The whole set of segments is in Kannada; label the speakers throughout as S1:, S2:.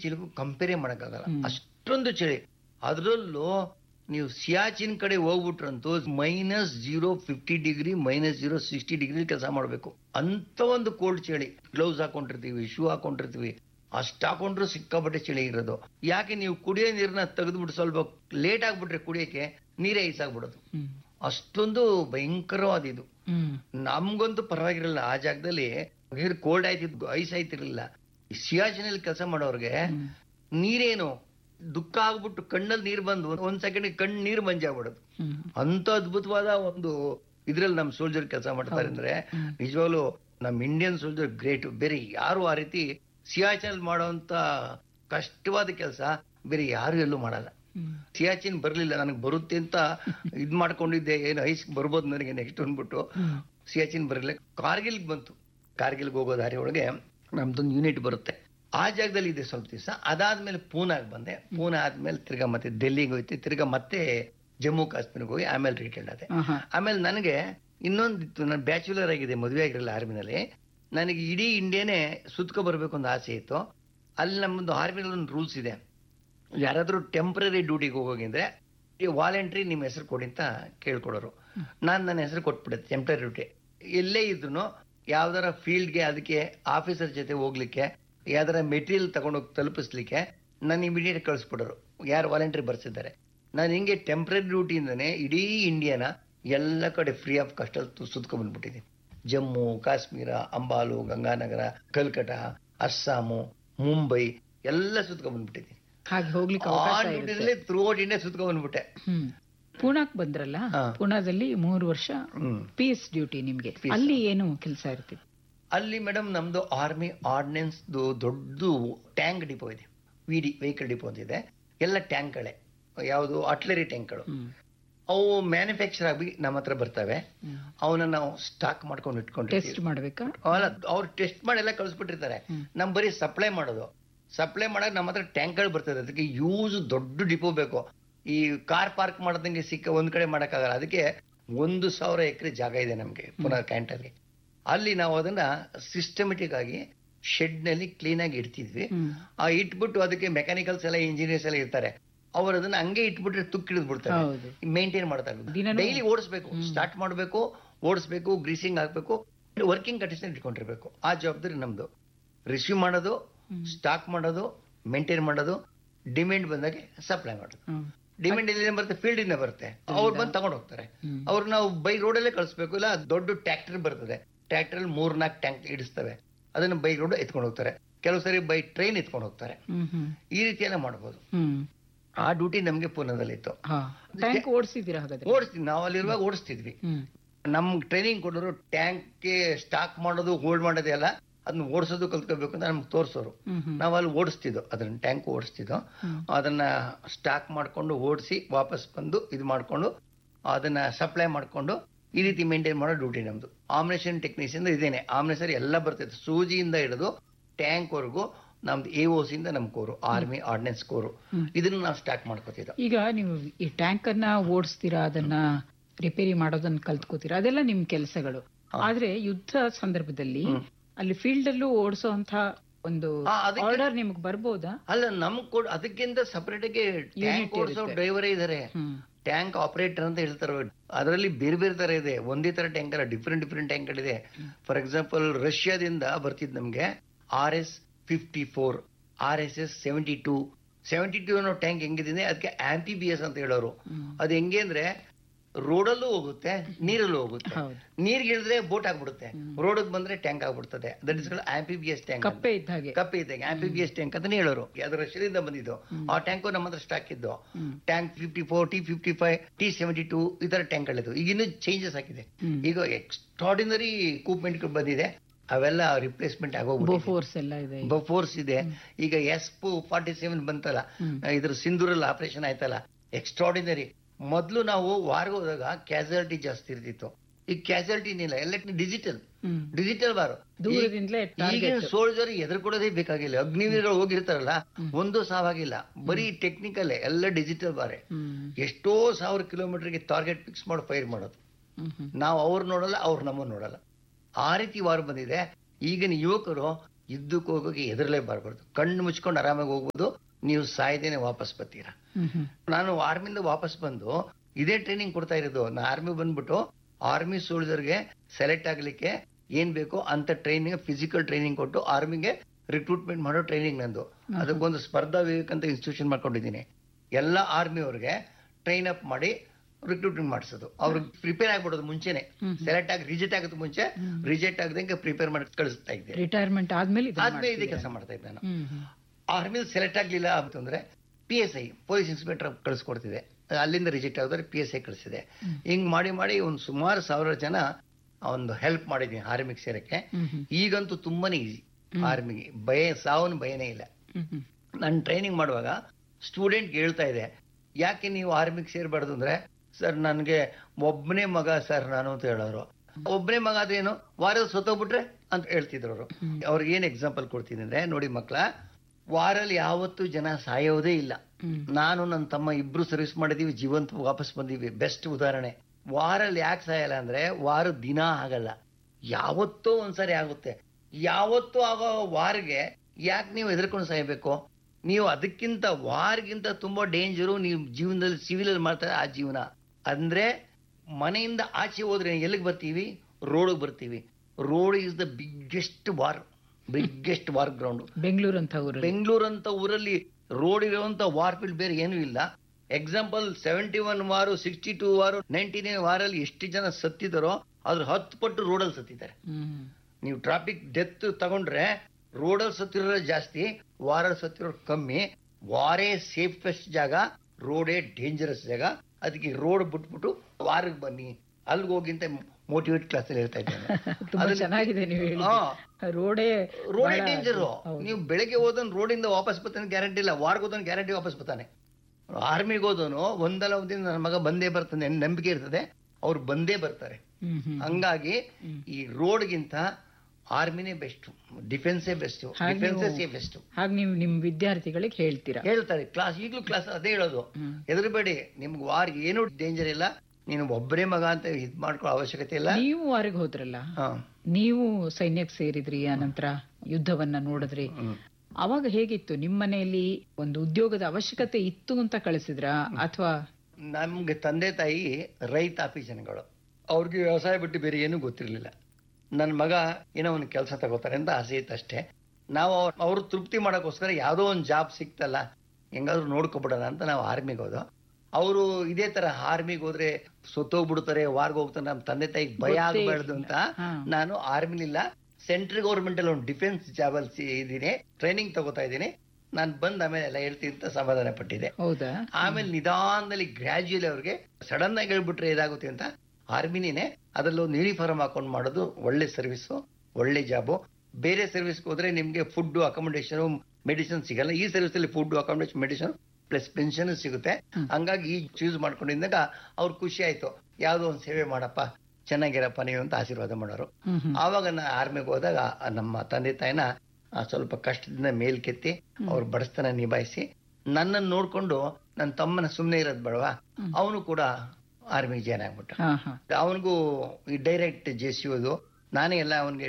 S1: ಚಳಿಗೂ ಕಂಪೇರೇ ಮಾಡೋಕ್ಕಾಗಲ್ಲ, ಅಷ್ಟೊಂದು ಚಳಿ. ಅದರಲ್ಲೂ ನೀವು ಸಿಯಾಚಿನ್ ಕಡೆ ಹೋಗ್ಬಿಟ್ರಂತೂ -050 -060 ಕೆಲಸ ಮಾಡಬೇಕು. ಅಂತ ಒಂದು ಕೋಲ್ಡ್ ಚಳಿ. ಗ್ಲೌಸ್ ಹಾಕೊಂಡಿರ್ತೀವಿ, ಶೂ ಹಾಕೊಂಡಿರ್ತೀವಿ, ಅಷ್ಟು ಹಾಕೊಂಡ್ರು ಸಿಕ್ಕಾಪಟ್ಟೆ ಚಳಿ ಇರೋದು. ಯಾಕೆ ನೀವು ಕುಡಿಯೋ ನೀರನ್ನ ತೆಗೆದ್ಬಿಟ್ಟು ಸ್ವಲ್ಪ ಲೇಟ್ ಆಗ್ಬಿಟ್ರೆ ಕುಡಿಯಕ್ಕೆ ನೀರೇ ಐಸಾಗ್ಬಿಡೋದು. ಅಷ್ಟೊಂದು ಭಯಂಕರವಾದ ಇದು. ನಮ್ಗಂತೂ ಪರವಾಗಿರಲ್ಲ, ಆ ಜಾಗದಲ್ಲಿ ನೀರು ಕೋಲ್ಡ್ ಆಯ್ತಿದ್ದು, ಐಸ್ ಆಯ್ತಿರ್ಲಿಲ್ಲ. ಸಿಯಾಚಿನಲ್ಲಿ ಕೆಲಸ ಮಾಡೋರ್ಗೆ ನೀರೇನು ದುಃಖ ಆಗ್ಬಿಟ್ಟು ಕಣ್ಣಲ್ಲಿ ನೀರು ಬಂದು ಒಂದ್ ಸೆಕೆಂಡ್ ಕಣ್ಣು ನೀರು ಮಂಜಾಗ್ಬಿಡೋದು. ಅಂತ ಅದ್ಭುತವಾದ ಒಂದು ಇದ್ರಲ್ಲಿ ನಮ್ ಸೋಲ್ಜರ್ ಕೆಲಸ ಮಾಡ್ತಾರೆ ಅಂದ್ರೆ ನಿಜವಾಗ್ಲೂ ನಮ್ ಇಂಡಿಯನ್ ಸೋಲ್ಜರ್ ಗ್ರೇಟ್. ಬೇರೆ ಯಾರು ಆ ರೀತಿ ಸಿಯಾಚಿನ್ ಮಾಡೋಂತ ಕಷ್ಟವಾದ ಕೆಲಸ ಬೇರೆ ಯಾರು ಎಲ್ಲೂ ಮಾಡಲ್ಲ. ಸಿಯಾಚಿನ್ ಬರ್ಲಿಲ್ಲ, ನನಗೆ ಬರುತ್ತೆ ಅಂತ ಇದ್ ಮಾಡ್ಕೊಂಡಿದ್ದೆ, ಏನು ಐಸ್ ಬರ್ಬೋದು ನನಗೆ ನೆಕ್ಸ್ಟ್ ಅಂದ್ಬಿಟ್ಟು ಸಿಯಾಚಿನ್ ಬರಲಿಲ್ಲ. ಕಾರ್ಗಿಲ್ಗೆ ಬಂತು. ಕಾರ್ಗಿಲ್ಗೆ ಹೋಗೋ ದಾರಿ ಒಳಗೆ ನಮ್ದೊಂದು ಯೂನಿಟ್ ಬರುತ್ತೆ, ಆ ಜಾಗದಲ್ಲಿ ಇದೆ ಸ್ವಲ್ಪ ದಿವಸ. ಅದಾದ್ಮೇಲೆ ಪೂನಾಗ್ ಬಂದೆ. ಪೂನಾ ಆದ್ಮೇಲೆ ತಿರ್ಗಾ ಮತ್ತೆ ಡೆಲ್ಲಿಗೆ ಹೋಯ್ತು, ತಿರ್ಗಾ ಮತ್ತೆ ಜಮ್ಮು ಕಾಶ್ಮೀರ್ಗೆ ಹೋಗಿ ಆಮೇಲೆ ರಿಟೈರ್ಡ್ ಆದೆ. ಆಮೇಲೆ ನನಗೆ ಇನ್ನೊಂದಿತ್ತು, ನಾನು ಬ್ಯಾಚುಲರ್ ಆಗಿದೆ, ಮದುವೆ ಆಗಿರಲಿಲ್ಲ ಆರ್ಮಿನಲ್ಲಿ. ನನಗೆ ಇಡೀ ಇಂಡಿಯಾನೇ ಸುತ್ಕೊ ಬರ್ಬೇಕು ಅಂತ ಆಸೆ ಇತ್ತು. ಅಲ್ಲಿ ನಮ್ಮದು ಆರ್ಮಿನಲ್ಲಿ ಒಂದು ರೂಲ್ಸ್ ಇದೆ, ಯಾರಾದ್ರೂ ಟೆಂಪ್ರರಿ ಡ್ಯೂಟಿಗೆ ಹೋಗೋಗಿದ್ರೆ ವಾಲಂಟ್ರಿ ನಿಮ್ಮ ಹೆಸರು ಕೊಡಿ ಅಂತ ಕೇಳ್ಕೊಡೋರು. ನಾನು ನನ್ನ ಹೆಸರು ಕೊಟ್ಬಿಟ್ಟೆ ಟೆಂಪ್ರರಿ ಡ್ಯೂಟಿ. ಎಲ್ಲೇ ಇದ್ರು ಯಾವ್ದಾರ ಫೀಲ್ಡ್ಗೆ ಅದಕ್ಕೆ ಆಫೀಸರ್ ಜೊತೆ ಹೋಗ್ಲಿಕ್ಕೆ, ಯಾವ್ದಾರ ಮೆಟೀರಿಯಲ್ ತಗೊಂಡೋಗಿ ತಲುಪಿಸ್ಲಿಕ್ಕೆ ನಾನು ಇಮಿಡಿಯೇಟ್ ಕಳಿಸ್ಬಿಡೋರು, ಯಾರು ವಾಲಂಟ್ರಿ ಬರ್ಸಿದ್ದಾರೆ. ನಾನು ಹಿಂಗೆ ಟೆಂಪ್ರರಿ ಡ್ಯೂಟಿಯಿಂದನೇ ಇಡೀ ಇಂಡಿಯಾನ ಎಲ್ಲ ಕಡೆ ಫ್ರೀ ಆಫ್ ಕಾಸ್ಟ್ ಅಲ್ಲಿ ಸುತ್ಕೊಂಡ್ ಬಂದ್ಬಿಟ್ಟಿದ್ದೀನಿ. ಜಮ್ಮು ಕಾಶ್ಮೀರ, ಅಂಬಾಲು, ಗಂಗಾನಗರ, ಕಲ್ಕಟ, ಅಸ್ಸಾಮು, ಮುಂಬೈ ಎಲ್ಲ ಸುತ್ಕೊಂಡ್ ಬಂದ್ಬಿಟ್ಟಿದ್ದೀನಿ.
S2: ಹಾಗೆ ಹೋಗ್ಲಿಕ್ಕೆ
S1: ಥ್ರೂ ಔಟ್ ಇಂಡಿಯಾ ಸುತ್ಕೊಂಡ್ ಬಂದ್ಬಿಟ್ಟೆ.
S2: ಪೂನಾಕ್ ಬಂದ್ರಲ್ಲ, ಪೂನಾದಲ್ಲಿ 3 ವರ್ಷ ಪೀಸ್ ಡ್ಯೂಟಿ ನಿಮ್ಗೆ. ಅಲ್ಲಿ ಏನು ಕೆಲಸ ಇರ್ತಿತ್ತು?
S1: ಅಲ್ಲಿ ಮೇಡಮ್ ನಮ್ದು ಆರ್ಮಿ ಆರ್ಡಿನೆನ್ಸ್ ದೊಡ್ಡ ಟ್ಯಾಂಕ್ ಡಿಪೋ ಇದೆ, ವೆಹಿಕಲ್ ಡಿಪೋ ಅಂತ ಇದೆ. ಎಲ್ಲ ಟ್ಯಾಂಕ್ಗಳೇ, ಯಾವುದು ಆರ್ಟಿಲರಿ ಟ್ಯಾಂಕ್ಗಳು. ಅವು ಮ್ಯಾನುಫ್ಯಾಕ್ಚರ್ ಆಗಿ ನಮ್ಮ ಹತ್ರ ಬರ್ತವೆ. ಅವನ್ನ ನಾವು ಸ್ಟಾಕ್ ಮಾಡ್ಕೊಂಡು ಇಟ್ಕೊಂಡಿರ್ತೀವಿ.
S2: ಟೆಸ್ಟ್ ಮಾಡ್ಬೇಕಾ?
S1: ಅವ್ರು ಟೆಸ್ಟ್ ಮಾಡಿ ಎಲ್ಲ ಕಳಿಸ್ಬಿಟ್ಟಿರ್ತಾರೆ. ನಮ್ ಬರೀ ಸಪ್ಲೈ ಮಾಡೋದು. ಸಪ್ಲೈ ಮಾಡಕ್ ನಮ್ಮ ಹತ್ರ ಟ್ಯಾಂಕ್ಗಳು ಬರ್ತದೆ. ಅದಕ್ಕೆ ಯೂಸ್ ದೊಡ್ಡ ಡಿಪೋ ಬೇಕು. ಈ ಕಾರ್ ಪಾರ್ಕ್ ಮಾಡೋದಂಗೆ ಸಿಕ್ಕ ಒಂದ್ ಕಡೆ ಮಾಡಕ್ಕಾಗಲ್ಲ. ಅದಕ್ಕೆ 1,000 ಎಕರೆ ಜಾಗ ಇದೆ ನಮ್ಗೆ ಪುನಃ ಕ್ಯಾಂಟಲ್ಲಿ. ಅಲ್ಲಿ ನಾವು ಅದನ್ನ ಸಿಸ್ಟಮೆಟಿಕ್ ಆಗಿ ಶೆಡ್ ನಲ್ಲಿ ಕ್ಲೀನ್ ಆಗಿ ಇಡ್ತಿದ್ವಿ. ಆ ಇಟ್ಬಿಟ್ಟು ಅದಕ್ಕೆ ಮೆಕ್ಯಾನಿಕಲ್ಸ್ ಎಲ್ಲ, ಇಂಜಿನಿಯರ್ಸ್ ಎಲ್ಲ ಇರ್ತಾರೆ. ಅವ್ರು ಅದನ್ನ ಹಂಗೆ ಇಟ್ಬಿಟ್ರೆ ತುಕ್ಕಿಡಿದ್ ಬಿಡ್ತಾರೆ. ಮೇಂಟೈನ್ ಮಾಡ್ತಾ ಇರೋದು, ಡೈಲಿ ಓಡಿಸ್ಬೇಕು, ಸ್ಟಾರ್ಟ್ ಮಾಡ್ಬೇಕು, ಓಡಿಸ್ಬೇಕು, ಗ್ರೀಸಿಂಗ್ ಹಾಕ್ಬೇಕು, ವರ್ಕಿಂಗ್ ಕಂಡೀಷನ್ ಇಟ್ಕೊಂಡಿರ್ಬೇಕು. ಆ ಜವಾಬ್ದಾರಿ ನಮ್ದು. ರಿಸೀವ್ ಮಾಡೋದು, ಸ್ಟಾಕ್ ಮಾಡೋದು, ಮೇಂಟೈನ್ ಮಾಡೋದು, ಡಿಮ್ಯಾಂಡ್ ಬಂದಾಗೆ ಸಪ್ಲೈ ಮಾಡೋದು. ಡಿಮ್ಯಾಂಡ್ ಎಲ್ಲಿ ಬರುತ್ತೆ? ಫೀಲ್ಡ್ ಇಂದ ಬರುತ್ತೆ, ಅವ್ರು ಬಂದು ತಗೊಂಡ್ ಹೋಗ್ತಾರೆ. ಅವ್ರು ನಾವು ಬೈ ರೋಡಲ್ಲೇ ಕಳಿಸ್ಬೇಕು. ಇಲ್ಲ ದೊಡ್ಡ ಟ್ರ್ಯಾಕ್ಟರ್ ಬರ್ತದೆ, ಟ್ರ್ಯಾಕ್ಟರ್ ಅಲ್ಲಿ 3-4 ಟ್ಯಾಂಕ್ ಇಡಿಸ್ತವೆ, ಅದನ್ನ ಬೈ ರೋಡ್ ಎತ್ಕೊಂಡು ಹೋಗ್ತಾರೆ. ಕೆಲವು ಸರಿ ಬೈ ಟ್ರೈನ್ ಎತ್ಕೊಂಡು ಹೋಗ್ತಾರೆ. ಈ ರೀತಿ ಎಲ್ಲ ಮಾಡ್ಬೋದು. ಆ ಡ್ಯೂಟಿ ನಮ್ಗೆ ಪೂನಾದಲ್ಲಿ ಇತ್ತು. ಓಡಿಸ್ತೀವಿ, ನಾವು ಅಲ್ಲಿರುವಾಗ ಓಡಿಸ್ತಿದ್ವಿ. ನಮ್ ಟ್ರೈನಿಂಗ್ ಕೊಡೋರು ಟ್ಯಾಂಕ್ಗೆ ಸ್ಟಾಕ್ ಮಾಡೋದು, ಹೋಲ್ಡ್ ಮಾಡೋದೆಲ್ಲ ಅದನ್ನ ಓಡಿಸೋದು ಕಲ್ತ್ಕೋಬೇಕು ಅಂತ ನಮ್ಗೆ ತೋರ್ಸೋರು. ನಾವು ಅಲ್ಲಿ ಓಡಿಸ್ತಿದ್ದೋ, ಅದನ್ನ ಟ್ಯಾಂಕ್ ಓಡಿಸ್ತಿದ್ದೋ. ಅದನ್ನ ಸ್ಟಾಕ್ ಮಾಡ್ಕೊಂಡು ಓಡಿಸಿ ವಾಪಸ್ ಬಂದು ಇದು ಮಾಡ್ಕೊಂಡು ಅದನ್ನ ಸಪ್ಲೈ ಮಾಡ್ಕೊಂಡು ಈ ರೀತಿ ಮೇಂಟೈನ್ ಮಾಡೋ ಡ್ಯೂಟಿ ನಮ್ದು. ಆಮ್ನೇಷನ್ ಟೆಕ್ನಿಷಿಯನ್ ಇದೇನೆ. ಆಮ್ನೇಷನ್ ಎಲ್ಲ ಬರ್ತೈತೆ, ಸೂಜಿಯಿಂದ ಹಿಡಿದು ಟ್ಯಾಂಕ್ ವರೆಗೂ ನಮ್ದು AOC ಇಂದ ನಮ್ ಕೋರು, ಆರ್ಮಿ ಆರ್ಡಿನೆನ್ಸ್ ಕೋರು, ಇದನ್ನ ನಾವು ಸ್ಟಾರ್ಟ್ ಮಾಡ್ಕೋತಿದ್ದೋ.
S2: ಈಗ ನೀವು ಈ ಟ್ಯಾಂಕ್ ಅನ್ನ ಓಡಿಸ್ತೀರಾ, ಅದನ್ನ ರಿಪೇರಿ ಮಾಡೋದನ್ನ ಕಲ್ತ್ಕೋತೀರಾ, ಅದೆಲ್ಲ ನಿಮ್ ಕೆಲಸಗಳು. ಆದ್ರೆ ಯುದ್ಧ ಸಂದರ್ಭದಲ್ಲಿ ಅಲ್ಲಿ ಫೀಲ್ಡ್ ಅಲ್ಲೂ ಓಡಿಸೋಂತ ಒಂದು ಆರ್ಡರ್ ನಿಮ್ಗೆ ಬರ್ಬೋದಾ?
S1: ಅಲ್ಲ, ನಮ್ಗ್ ಅದಕ್ಕಿಂತ ಸಪರೇಟ್ ಆಗಿ ಟ್ಯಾಂಕ್ ಓಡಿಸೋ ಡ್ರೈವರೇ ಇದಾರೆ, ಟ್ಯಾಂಕ್ ಆಪರೇಟರ್ ಅಂತ ಹೇಳ್ತಾರೆ. ಅದರಲ್ಲಿ ಬೇರೆ ಬೇರೆ ತರ ಇದೆ, ಒಂದೇ ತರ ಟ್ಯಾಂಕ್ ಅಲ್ಲ, ಡಿಫ್ರೆಂಟ್ ಟ್ಯಾಂಕ್ ಗಳಿದೆ. ಫಾರ್ ಎಕ್ಸಾಂಪಲ್ ರಷ್ಯಾದಿಂದ ಬರ್ತಿದ್ ನಮ್ಗೆ RS-54, RSS 72 ಅನ್ನೋ ಟ್ಯಾಂಕ್ ಹೆಂಗಿದೆ, ಅದಕ್ಕೆ ಆಂಫಿಬಿಯಸ್ ಅಂತ ಹೇಳೋರು. ಅದು ಹೆಂಗೆ ಅಂದ್ರೆ ರೋಡಲ್ಲೂ ಹೋಗುತ್ತೆ, ನೀರಲ್ಲೂ ಹೋಗುತ್ತೆ. ನೀರ್ಗೆ ಇಳಿದ್ರೆ ಬೋಟ್ ಆಗ್ಬಿಡುತ್ತೆ, ರೋಡ್ ಬಂದ್ರೆ ಟ್ಯಾಂಕ್ ಆಗ್ಬಿಡ್ತದೆ. That is ಆಂಫಿಬಿಯಸ್ tank.
S2: ಕಪ್ಪೆ ಇದ್ದಾಗ
S1: ಆಂಫಿಬಿಯಸ್ ಟ್ಯಾಂಕ್ ಅಂತಾನೆ ಹೇಳೋರು. ಅದು ರಷ್ಯಾದಿಂದ ಬಂದಿದ್ದು. ಆ ಟ್ಯಾಂಕು ನಮ್ಮ ಹತ್ರ ಸ್ಟಾಕ್ ಇದ್ದು. ಟ್ಯಾಂಕ್ 54, T-55, T-72 ಈ ತರ ಟ್ಯಾಂಕ್ ಗಳಿದ್ದು. ಈಗ ಇನ್ನೂ ಚೇಂಜಸ್ ಆಗಿದೆ. ಈಗ ಎಕ್ಸ್ಟ್ರಾರ್ಡಿನರಿ ಇಕ್ವಿಪ್ಮೆಂಟ್ ಬಂದಿದೆ, ಅವೆಲ್ಲ ರಿಪ್ಲೇಸ್ಮೆಂಟ್ ಆಗೋಗ್ಬಿಟ್ಟಿದೆ. ಬೋಫೋರ್ಸ್ ಇದೆ. ಈಗ S-47 ಬಂತಲ್ಲ, ಇದ್ರ ಸಿಂಧೂರಲ್ಲಿ ಆಪರೇಷನ್ ಆಯ್ತಲ್ಲ, ಎಕ್ಸ್ಟ್ರಾರ್ಡಿನರಿ. ಮೊದ್ಲು ನಾವು ವಾರ್ಗೆ ಹೋದಾಗ ಕ್ಯಾಸುಯಾಲಿಟಿ ಜಾಸ್ತಿ ಇರ್ತಿತ್ತು, ಈಗ ಕ್ಯಾಸುಯಾಲಿಟಿ ಇಲ್ಲ, ಎಲ್ಲ ಡಿಜಿಟಲ್ ವಾರ್. ಈಗಿನ ಸೋಲ್ಜರ್ ಎದುರ್ಕೊಡೋದೇ ಬೇಕಾಗಿಲ್ಲ. ಅಗ್ನಿವೀರ ಹೋಗಿರ್ತಾರಲ್ಲ, ಒಂದು ಸಾವಾಗಿಲ್ಲ, ಬರೀ ಟೆಕ್ನಿಕಲ್, ಎಲ್ಲ ಡಿಜಿಟಲ್ ವಾರೆ. ಎಷ್ಟೋ 1000 ಕಿಲೋಮೀಟರ್ಗೆ ಟಾರ್ಗೆಟ್ ಫಿಕ್ಸ್ ಮಾಡಿ ಫೈರ್ ಮಾಡೋದು. ನಾವು ಅವ್ರು ನೋಡಲ್ಲ, ಅವ್ರು ನಮ್ಮನ್ನು ನೋಡಲ್ಲ. ಆ ರೀತಿ ವಾರ್ ಬಂದಿದೆ. ಈಗಿನ ಯುವಕರು ಯುದ್ಧಕ್ಕೆ ಹೋಗೋಕೆ ಹೆದರಲೇಬಾರ್ದು. ಕಣ್ಣು ಮುಚ್ಕೊಂಡು ಆರಾಮಾಗಿ ಹೋಗ್ಬೋದು, ನೀವು ಸಾಯ್ದೇನೆ ವಾಪಸ್ ಬರ್ತೀರಾ. ನಾನು ಆರ್ಮಿಯಿಂದ ವಾಪಸ್ ಬಂದು ಇದೇ ಟ್ರೈನಿಂಗ್ ಕೊಡ್ತಾ ಇರೋದು. ನಾನು ಆರ್ಮಿ ಬಂದ್ಬಿಟ್ಟು ಆರ್ಮಿ ಸೋಲ್ಜರ್ಗೆ ಸೆಲೆಕ್ಟ್ ಆಗ್ಲಿಕ್ಕೆ ಏನ್ ಬೇಕೋ ಅಂತ ಟ್ರೈನಿಂಗ್, ಫಿಸಿಕಲ್ ಟ್ರೈನಿಂಗ್ ಕೊಟ್ಟು ಆರ್ಮಿಗೆ ರಿಕ್ರೂಟ್ಮೆಂಟ್ ಮಾಡೋ ಟ್ರೈನಿಂಗ್ ನಂದು. ಅದಕ್ಕೊಂದು ಸ್ಪರ್ಧಾ ವಿವೇಕ್ ಅಂತ ಇನ್ಸ್ಟಿಟ್ಯೂಷನ್ ಮಾಡ್ಕೊಂಡಿದ್ದೀನಿ. ಎಲ್ಲ ಆರ್ಮಿ ಅವ್ರಿಗೆ ಟ್ರೈನ್ ಅಪ್ ಮಾಡಿ ರಿಕ್ರೂಟ್ಮೆಂಟ್ ಮಾಡಿಸೋದು. ಅವ್ರಿಗೆ ಪ್ರಿಪೇರ್ ಆಗ್ಬಿಡೋದು ಮುಂಚೆನೆ, ಸೆಲೆಕ್ಟ್ ಆಗಿ ರಿಜೆಕ್ಟ್ ಆಗೋದು ಮುಂಚೆ, ರಿಜೆಕ್ಟ್ ಆಗದಂಗೆ ಪ್ರಿಪೇರ್ ಮಾಡಿ ಕಳಿಸ್ತಾ ಇದ್ದೆ.
S2: ರಿಟೈರ್ಮೆಂಟ್ ಆದ್ಮೇಲೆ
S1: ಇದೇ ಕೆಲಸ ಮಾಡ್ತಾ ಇದ್ದೆ ನಾನು. ಆರ್ಮಿಲಿ ಸೆಲೆಕ್ಟ್ ಆಗ್ಲಿಲ್ಲ ಅಂತಂದ್ರೆ PSI ಪೊಲೀಸ್ ಇನ್ಸ್ಪೆಕ್ಟರ್ ಕಳಿಸ್ಕೊಡ್ತಿದೆ. ಅಲ್ಲಿಂದ ರಿಜೆಕ್ಟ್ ಆಗಿದ್ರೆ PSI ಕಳಿಸಿದೆ. ಹಿಂಗ್ ಮಾಡಿ ಮಾಡಿ ಒಂದು ಸುಮಾರು 1000 ಜನ ಒಂದು ಹೆಲ್ಪ್ ಮಾಡಿದೀನಿ ಆರ್ಮಿಗೆ ಸೇರಕ್ಕೆ. ಈಗಂತೂ ತುಂಬಾನೇ ಈಸಿ ಆರ್ಮಿಗೆ, ಸಾವನ್ ಭಯನೇ ಇಲ್ಲ. ನಾನು ಟ್ರೈನಿಂಗ್ ಮಾಡುವಾಗ ಸ್ಟೂಡೆಂಟ್ ಹೇಳ್ತಾ ಇದೆ, ಯಾಕೆ ನೀವು ಆರ್ಮಿಗೆ ಸೇರ್ಬಾರ್ದು ಅಂದ್ರೆ, ಸರ್ ನನ್ಗೆ ಒಬ್ಬನೇ ಮಗ ಸರ್ ನಾನು ಅಂತ ಹೇಳೋರು. ಒಬ್ಬನೇ ಮಗ ಅದೇನು ವಾರಲ್ಲಿ ಸತ್ತೋಗ್ಬಿಟ್ರೆ ಅಂತ ಹೇಳ್ತಿದ್ರು ಅವರು. ಅವ್ರಿಗೆ ಏನ್ ಎಕ್ಸಾಂಪಲ್ ಕೊಡ್ತೀನಿ ಅಂದ್ರೆ, ನೋಡಿ ಮಕ್ಳ, ವಾರಲ್ಲಿ ಯಾವತ್ತೂ ಜನ ಸಾಯೋದೇ ಇಲ್ಲ. ನಾನು ನನ್ನ ತಮ್ಮ ಇಬ್ರು ಸರ್ವಿಸ್ ಮಾಡಿದೀವಿ, ಜೀವಂತ ವಾಪಸ್ ಬಂದೀವಿ. ಬೆಸ್ಟ್ ಉದಾಹರಣೆ. ವಾರಲ್ಲಿ ಯಾಕೆ ಸಾಯಲ್ಲ ಅಂದ್ರೆ, ವಾರ ದಿನ ಆಗಲ್ಲ, ಯಾವತ್ತೋ ಒಂದ್ಸರಿ ಆಗುತ್ತೆ. ಯಾವತ್ತೂ ಆಗೋ ವಾರ್ಗೆ ಯಾಕೆ ನೀವು ಹೆದರ್ಕೊಂಡು ಸಾಯ್ಬೇಕು? ನೀವು ಅದಕ್ಕಿಂತ ವಾರ್ಗಿಂತ ತುಂಬಾ ಡೇಂಜರು ನೀವು ಜೀವನದಲ್ಲಿ ಸಿವಿಲ್ ಅಲ್ಲಿ ಮಾಡ್ತಾರೆ ಆ ಜೀವನ. ಅಂದ್ರೆ ಮನೆಯಿಂದ ಆಚೆ ಹೋದ್ರೆ ಎಲ್ಲಿಗೆ ಬರ್ತೀವಿ? ರೋಡ್ಗೆ ಬರ್ತೀವಿ. Road is the biggest war ground. ಬೆಂಗಳೂರಂತ ಊರಲ್ಲಿ ರೋಡ್ ಇರುವಂತ ವಾರ್ ಫೀಲ್ಡ್ ಬೇರೆ ಏನೂ ಇಲ್ಲ. ಎಕ್ಸಾಂಪಲ್ 71 ವಾರು, 62 ವಾರು, 99 ವಾರಲ್ಲಿ ಎಷ್ಟು ಜನ ಸತ್ತಿದಾರೋ ಅದ್ರ 10 ಪಟ್ಟು ರೋಡಲ್ಲಿ ಸತ್ತಿದ್ದಾರೆ. ನೀವು ಟ್ರಾಫಿಕ್ ಡೆತ್ ತಗೊಂಡ್ರೆ ರೋಡಲ್ಲಿ ಸತ್ತಿರೋ ಜಾಸ್ತಿ, ವಾರಲ್ಲಿ ಸತ್ತಿರೋ ಕಮ್ಮಿ. ವಾರೇ ಸೇಫೆಸ್ಟ್ ಜಾಗ, ರೋಡೇ ಡೇಂಜರಸ್ ಜಾಗ. ಅದಕ್ಕೆ ರೋಡ್ ಬಿಟ್ಬಿಟ್ಟು ವಾರಕ್ಕೆ ಬನ್ನಿ, ಅಲ್ಲಿಗೆ ಹೋಗಿ ಅಂತ ಮೋಟಿವೇಟ್ ಕ್ಲಾಸ್ ಅಲ್ಲಿ ಹೇಳ್ತಾ ಇದ್ದೇನೆ. ರೋಡೇ ಡೇಂಜರು. ನೀವು ಬೆಳಗ್ಗೆ ಹೋದನ್ ರೋಡಿಂದ ವಾಪಸ್ ಬರ್ತಾನೆ ಗ್ಯಾರಂಟಿ ಇಲ್ಲ, ವಾರ್ಗೆ ಹೋದನ್ ಗ್ಯಾರಂಟಿ ವಾಪಸ್ ಬರ್ತಾನೆ. ಆರ್ಮಿಗೆ ಹೋದನು ಒಂದಲ್ಲ ಒಂದಿನ ನನ್ನ ಮಗ ಬಂದೇ ಬರ್ತಾನೆ ನಂಬಿಕೆ ಇರ್ತದೆ, ಅವ್ರು ಬಂದೇ ಬರ್ತಾರೆ. ಹಂಗಾಗಿ ಈ ರೋಡ್ಗಿಂತ ಆರ್ಮಿನೇ ಬೆಸ್ಟ್, ಡಿಫೆನ್ಸೇ ಬೆಸ್ಟ್, ಡಿಫೆನ್ಸೇ ಬೆಸ್ಟ್.
S2: ಹಾಗೆ ನೀವು ನಿಮ್ ವಿದ್ಯಾರ್ಥಿಗಳಿಗೆ ಹೇಳ್ತಾರೆ
S1: ಈಗಲೂ ಕ್ಲಾಸ್ ಅದೇ ಹೇಳೋದು, ಹೆದರಬೇಡಿ, ನಿಮ್ಗೆ ವಾರ್ ಏನು ಡೇಂಜರ್ ಇಲ್ಲ, ನೀನು ಒಬ್ಬರೇ ಮಗ ಅಂತ ಇದ್ ಮಾಡ್ಕೊಳ್ಳೋ ಅವಶ್ಯಕತೆ ಇಲ್ಲ.
S2: ನೀವು ವಾರಿಗೆ ಹೋದ್ರಲ್ಲ, ನೀವು ಸೈನ್ಯಕ್ಕೆ ಸೇರಿದ್ರಿ, ಆನಂತರ ಯುದ್ಧವನ್ನ ನೋಡಿದ್ರಿ. ಅವಾಗ ಹೇಗಿತ್ತು? ನಿಮ್ಮ ಮನೆಯಲ್ಲಿ ಒಂದು ಉದ್ಯೋಗದ ಅವಶ್ಯಕತೆ ಇತ್ತು ಅಂತ ಕಳಿಸಿದ್ರ ಅಥವಾ?
S1: ನಮ್ಗೆ ತಂದೆ ತಾಯಿ ರೈತಾಪಿ ಜನಗಳು, ಅವ್ರಿಗೆ ವ್ಯವಸಾಯ ಬಿಟ್ಟು ಬೇರೆ ಏನೂ ಗೊತ್ತಿರ್ಲಿಲ್ಲ. ನನ್ನ ಮಗ ಏನೋ ಒಂದು ಕೆಲಸ ತಗೋತಾರೆ ಅಂತ ಆಸೆ ಇತ್ತು ಅಷ್ಟೇ. ನಾವು ಅವ್ರು ತೃಪ್ತಿ ಮಾಡೋಕ್ಕೋಸ್ಕರ ಯಾವುದೋ ಒಂದು ಜಾಬ್ ಸಿಕ್ತಲ್ಲ, ಹೆಂಗಾದ್ರು ನೋಡ್ಕೊಬಿಡೋಣ ಅಂತ ನಾವು ಆರ್ಮಿಗೆ ಹೋದೋ. ಅವರು ಇದೇ ತರ ಆರ್ಮಿಗೆ ಹೋದ್ರೆ ಸೊತ್ತೋಗ್ಬಿಡ್ತಾರೆ, ವಾರ್ಗೆ ಹೋಗ್ತಾರೆ, ನಮ್ಮ ತಂದೆ ತಾಯಿಗೆ ಭಯ ಆಗಬಾರ್ದು ಅಂತ ನಾನು ಆರ್ಮಿಲಿಲ್ಲ, ಸೆಂಟ್ರಲ್ ಗೌರ್ಮೆಂಟ್ ಅಲ್ಲಿ ಒಂದು ಡಿಫೆನ್ಸ್ ಜಾಬ್ ಅಲ್ಲಿ ಇದ್ದೀನಿ, ಟ್ರೈನಿಂಗ್ ತಗೋತಾ ಇದ್ದೀನಿ, ನಾನು ಬಂದ್ ಆಮೇಲೆ ಎಲ್ಲ ಹೇಳ್ತೀನಿ ಅಂತ ಸಮಾಧಾನ ಪಟ್ಟಿದೆ. ಆಮೇಲೆ ನಿಧಾನದಲ್ಲಿ ಗ್ರಾಜುಯಲಿ ಅವ್ರಿಗೆ ಸಡನ್ ಆಗಿ ಹೇಳ್ಬಿಟ್ರೆ ಇದಾಗುತ್ತೆ ಅಂತ ಆರ್ಮಿನೇ ಅದ್ರಲ್ಲಿ ಒಂದು ಯೂನಿಫಾರ್ಮ್ ಹಾಕೊಂಡು ಮಾಡೋದು ಒಳ್ಳೆ ಸರ್ವಿಸು, ಒಳ್ಳೆ ಜಾಬು. ಬೇರೆ ಸರ್ವಿಸ್ಗೆ ಹೋದ್ರೆ ನಿಮ್ಗೆ ಫುಡ್, ಅಕಾಮಿಡೇಷನ್, ಮೆಡಿಸಿನ್ ಸಿಗಲ್ಲ. ಈ ಸರ್ವಿಸ್ ಅಲ್ಲಿ food, accommodation, medicine plus pension ಸಿಗುತ್ತೆ. ಹಂಗಾಗಿ ಈ ಚೂಸ್ ಮಾಡ್ಕೊಂಡಿದ್ದಾಗ ಅವ್ರು ಖುಷಿ ಆಯ್ತು, ಯಾವ್ದೋ ಒಂದು ಸೇವೆ ಮಾಡಪ್ಪ, ಚೆನ್ನಾಗಿರಪ್ಪ ನೀವು ಅಂತ ಆಶೀರ್ವಾದ ಮಾಡೋರು. ಆವಾಗ ನಾ ಆರ್ಮಿಗೆ ಹೋದಾಗ ನಮ್ಮ ತಂದೆ ತಾಯಿನ ಸ್ವಲ್ಪ ಕಷ್ಟದಿಂದ ಮೇಲ್ಕೆತ್ತಿ ಅವ್ರ ಬಡಸ್ತನ ನಿಭಾಯಿಸಿ ನನ್ನನ್ನು ನೋಡ್ಕೊಂಡು ನನ್ನ ತಮ್ಮನ ಸುಮ್ನೆ ಇರೋದ್ ಬೇಡವಾ, ಅವನು ಕೂಡ ಆರ್ಮಿಗೆ ಜಾಯ್ನ್ ಆಗ್ಬಿಟ್ಟ. ಅವನಿಗೂ ಈ ಡೈರೆಕ್ಟ್ JC ಓದು ನಾನೇ ಎಲ್ಲ ಅವನಿಗೆ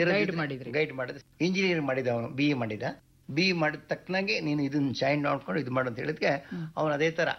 S1: ಗೈಡ್ ಮಾಡಿದೆ. ಇಂಜಿನಿಯರಿಂಗ್ ಮಾಡಿದ, ಅವನು BE ಮಾಡಿದ. BE ಮಾಡಿದ ತಕ್ಕನಾಗೆ ನೀನು ಇದನ್ನ ಜಾಯಿನ್ ಮಾಡ್ಕೊಂಡು ಇದು ಮಾಡು ಅಂತ ಹೇಳಿದ್ಕೆ ಅವನು ಅದೇ ತರ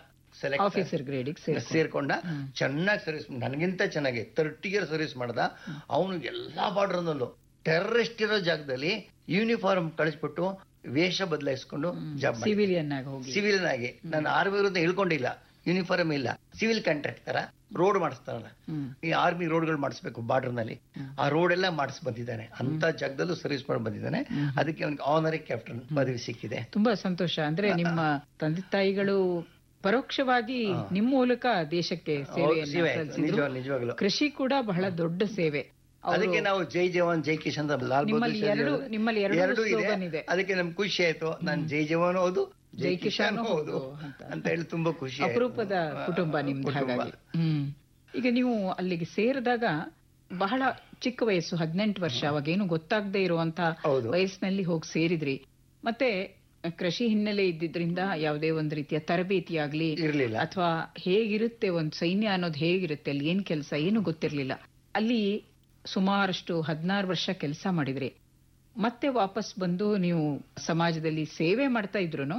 S1: ಸೇರ್ಕೊಂಡ. ಚೆನ್ನಾಗಿ ಸರ್ವಿಸ್, ನನಗಿಂತ ಚೆನ್ನಾಗಿ 30 ಇಯರ್ ಸರ್ವಿಸ್ ಮಾಡ್ದ. ಅವನು ಎಲ್ಲಾ ಬಾರ್ಡರ್ನಲ್ಲೂ ಟೆರರಿಸ್ಟ್ ಇರೋ ಜಾಗದಲ್ಲಿ ಯೂನಿಫಾರ್ಮ್ ಕಳಿಸ್ಬಿಟ್ಟು ವೇಷ ಬದಲಾಯಿಸ್ಕೊಂಡು ಜಾಬ್ ಸಿವಿಲಿಯನ್ ಆಗಿ. ನಾನು ಆರ್ಮಿ ವಿರುದ್ಧ ಹೇಳ್ಕೊಂಡಿಲ್ಲ, ಯೂನಿಫಾರ್ಮ್ ಇಲ್ಲ, ಸಿವಿಲ್ ಕಾಂಟ್ರಾಕ್ಟ್ ತರ ರೋಡ್ ಮಾಡಿಸ್ತಾರಲ್ಲ, ಈ ಆರ್ಮಿ ರೋಡ್ಗಳು ಮಾಡಿಸ್ಬೇಕು ಬಾರ್ಡರ್ ನಲ್ಲಿ, ಆ ರೋಡ್ ಎಲ್ಲ ಮಾಡಿಸ್ ಬಂದಿದ್ದಾನೆ. ಅಂತ ಜಾಗದಲ್ಲೂ ಸರ್ವಿಸ್ ಮಾಡಿ ಬಂದಿದ್ದಾನೆ. ಅದಕ್ಕೆ ಅವನಿಗೆ ಆನರಿ ಕ್ಯಾಪ್ಟನ್ ಪದವಿ ಸಿಕ್ಕಿದೆ.
S2: ತುಂಬಾ ಸಂತೋಷ. ಅಂದ್ರೆ ನಿಮ್ಮ ತಂದೆ ತಾಯಿಗಳು ಪರೋಕ್ಷವಾಗಿ ನಿಮ್ಮ ಮೂಲಕ ದೇಶಕ್ಕೆ ಸೇವೆಯನ್ನು, ಕೃಷಿ ಕೂಡ ಬಹಳ ದೊಡ್ಡ ಸೇವೆ.
S1: ಅದಕ್ಕೆ ನಾವು ಜೈ ಜವಾನ್ ಜೈ ಕಿಶನ್ ಲಾಲ್ ಎರಡೂ ಇದೆ. ಅದಕ್ಕೆ ನಮ್ಗೆ ಖುಷಿ ಆಯ್ತು. ನಾನು ಜೈ ಜವಾನ್ ಹೌದು, ಜೈ ಕಿಶನ್ ಹೌದು ಅಂತ ಹೇಳಿ ತುಂಬಾ ಖುಷಿ.
S2: ಅಪರೂಪದ ಕುಟುಂಬ ನಿಮ್ದು. ಹಾಗಾಗಿ ಈಗ ನೀವು ಅಲ್ಲಿಗೆ ಸೇರಿದಾಗ ಬಹಳ ಚಿಕ್ಕ ವಯಸ್ಸು, 18 ವರ್ಷ, ಅವಾಗೇನು ಗೊತ್ತಾಗದೆ ಇರುವಂತ ವಯಸ್ಸಿನಲ್ಲಿ ಹೋಗಿ ಸೇರಿದ್ರಿ. ಮತ್ತೆ ಕೃಷಿ ಹಿನ್ನೆಲೆ ಇದ್ದಿದ್ರಿಂದ ಯಾವುದೇ ಒಂದು ರೀತಿಯ ತರಬೇತಿ ಆಗ್ಲಿ
S1: ಇರ್ಲಿಲ್ಲ,
S2: ಅಥವಾ ಹೇಗಿರುತ್ತೆ ಒಂದು ಸೈನ್ಯ ಅನ್ನೋದು ಹೇಗಿರುತ್ತೆ, ಅಲ್ಲಿ ಏನ್ ಕೆಲಸ ಏನು ಗೊತ್ತಿರ್ಲಿಲ್ಲ. ಅಲ್ಲಿ ಸುಮಾರಷ್ಟು 16 ವರ್ಷ ಕೆಲಸ ಮಾಡಿದ್ರಿ. ಮತ್ತೆ ವಾಪಸ್ ಬಂದು ನೀವು ಸಮಾಜದಲ್ಲಿ ಸೇವೆ ಮಾಡ್ತಾ ಇದ್ರು